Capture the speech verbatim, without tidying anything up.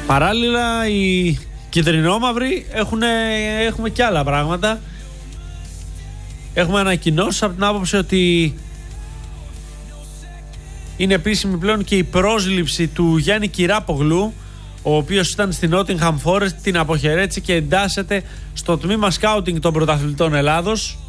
Παράλληλα οι κυτρινόμαυροι έχουν, έχουμε και άλλα πράγματα. Έχουμε ανακοινώσεις από την άποψη ότι είναι επίσημη πλέον και η πρόσληψη του Γιάννη Κυράπογλου, ο οποίος ήταν στην Nottingham Forest, την αποχαιρέτησε και εντάσσεται στο τμήμα σκάουτινγκ των πρωταθλητών Ελλάδος.